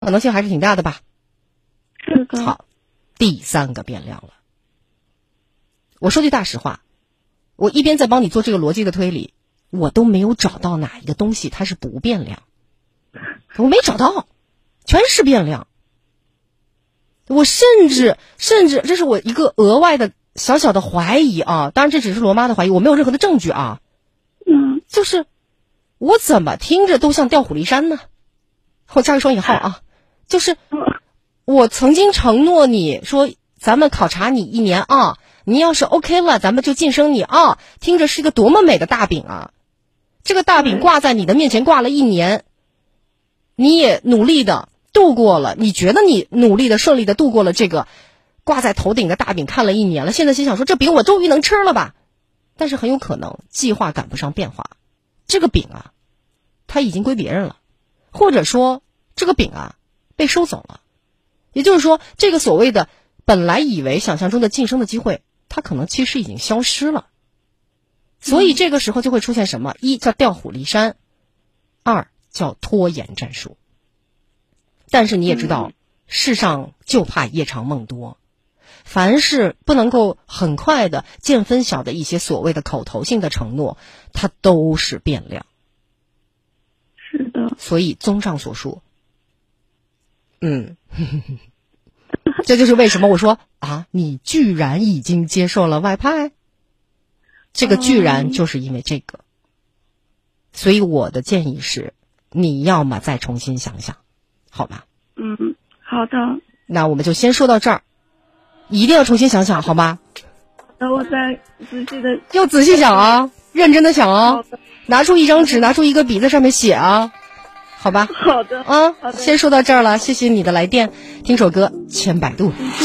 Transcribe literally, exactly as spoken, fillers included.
可能性还是挺大的吧。 是的。 好，第三个变量了。我说句大实话，我一边在帮你做这个逻辑的推理，我都没有找到哪一个东西它是不变量，我没找到，全是变量。我甚至甚至这是我一个额外的小小的怀疑啊，当然这只是罗妈的怀疑，我没有任何的证据啊。 嗯， 就是我怎么听着都像调虎离山呢？我加个双引号啊，就是我曾经承诺你说咱们考察你一年啊，你要是 OK 了，咱们就晋升你啊，听着是一个多么美的大饼啊！这个大饼挂在你的面前挂了一年，你也努力的度过了，你觉得你努力的顺利的度过了这个挂在头顶的大饼，看了一年了，现在心想说这饼我终于能吃了吧？但是很有可能计划赶不上变化，这个饼啊，它已经归别人了，或者说这个饼啊被收走了。也就是说，这个所谓的本来以为想象中的晋升的机会，它可能其实已经消失了。所以这个时候就会出现什么？一叫调虎离山，二叫拖延战术。但是你也知道，世上就怕夜长梦多，凡是不能够很快的见分晓的一些所谓的口头性的承诺，它都是变量。 是的。 所以综上所述，嗯，这就是为什么我说啊，你居然已经接受了外派，这个居然就是因为这个。所以我的建议是，你要么再重新想想，好吧？ 嗯，好的。 那我们就先说到这儿，一定要重新想想，好吗？ 那我再仔细的， 要仔细想啊，认真的想啊，拿出一张纸，拿出一个笔，在上面写啊，好吧？ 好的。 啊， 好的。 先说到这儿了，谢谢你的来电，听首歌《千百度》。